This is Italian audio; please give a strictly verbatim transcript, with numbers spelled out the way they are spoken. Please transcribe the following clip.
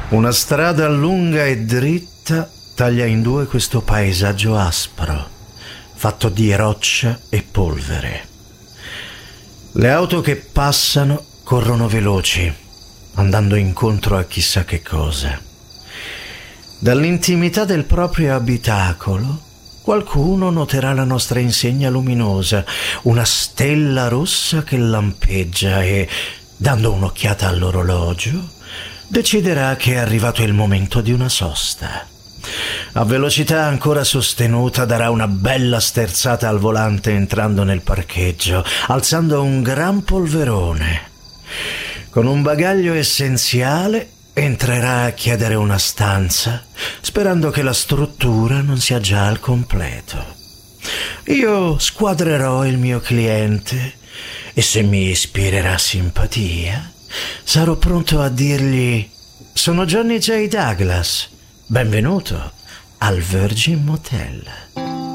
Una strada lunga e dritta taglia in due questo paesaggio aspro, fatto di roccia e polvere. Le auto che passano corrono veloci, andando incontro a chissà che cosa. Dall'intimità del proprio abitacolo, qualcuno noterà la nostra insegna luminosa, una stella rossa che lampeggia e, dando un'occhiata all'orologio, deciderà che è arrivato il momento di una sosta. A velocità ancora sostenuta darà una bella sterzata al volante entrando nel parcheggio, alzando un gran polverone. Con un bagaglio essenziale entrerà a chiedere una stanza, sperando che la struttura non sia già al completo. Io squadrerò il mio cliente e se mi ispirerà simpatia, sarò pronto a dirgli: sono Johnny J. Douglas, benvenuto al Virgin Motel.